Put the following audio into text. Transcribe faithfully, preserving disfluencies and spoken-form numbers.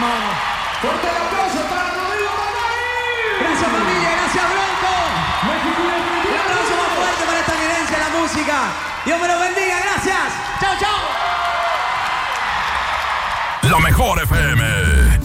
hermano. Fuerte el aplauso para Rodrigo Manuel. Gracias, familia. Gracias, Bronco. Un aplauso más fuerte para esta eminencia de la música. Dios me los bendiga. Gracias. Chao, chao. La mejor F M.